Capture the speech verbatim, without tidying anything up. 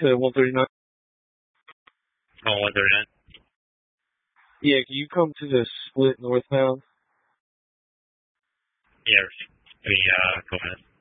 to one thirty-nine? Oh, one thirty-nine? Yeah, can you come to the split northbound? Yeah, we, uh, go ahead.